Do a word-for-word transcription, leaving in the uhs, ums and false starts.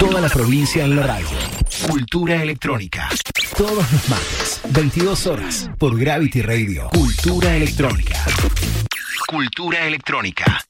toda la provincia en la radio. Cultura electrónica. Todos los martes, veintidós horas, por Gravity Radio. Cultura electrónica. Cultura electrónica.